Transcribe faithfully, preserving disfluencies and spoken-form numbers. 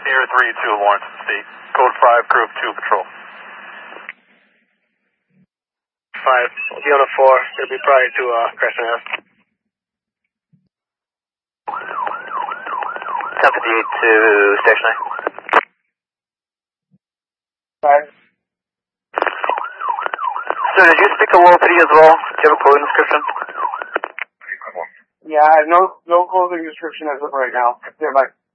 Air three two, Lawrence State. Code five, Group two Patrol. five, Fiona four, it'll be prior to uh, Crescent Ave. ten fifty-eight to Station nine. five. So did you speak to Low P D as well? Do you have a clothing description? Yeah, I have no, no clothing description as of right now. They're like